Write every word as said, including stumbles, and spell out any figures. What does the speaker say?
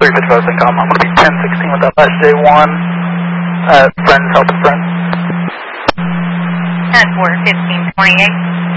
three fifty-five, I'm going to be ten sixteen with that last J one. Uh, friends, help a friend. ten four fifteen twenty-eight.